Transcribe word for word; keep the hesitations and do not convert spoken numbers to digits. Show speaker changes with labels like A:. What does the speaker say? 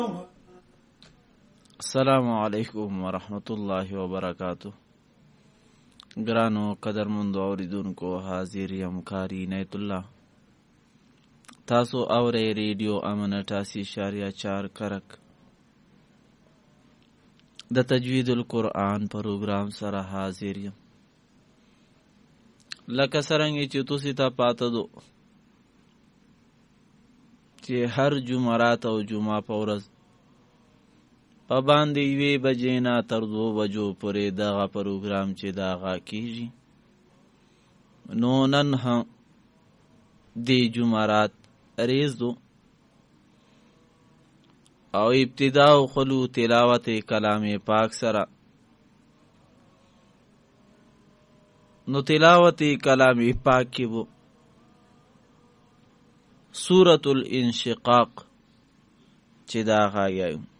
A: السلام علیکم ورحمت الله وبرکاتہ. ګرانو قدرمندو اوریدونکو، حاضر یم کاری عنایت الله. تاسو اورئ ریډیو امن اٹاسی اشاریه چار کرک. د تجوید القرآن پروګرام سره حاضر یم. لکه څرنګه چې تاسو ته پاته دو چې هر جمعرات او جمعه په ورځ په باندې یوې بجې نه تر دوو بجو پورې دغه پروګرام چې دغه کیږي، نو نن هم د جمعرات ریز دو او ابتدا خلو تلاوت کلام پاک سره. نو تلاوت کلام پاک کی وہ سورة الانشقاق چې دا غایو